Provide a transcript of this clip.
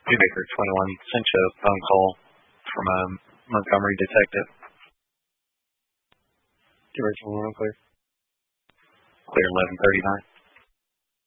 Baker 21 sent you a phone call from a Montgomery detective. The original one, clear. Clear 11:39.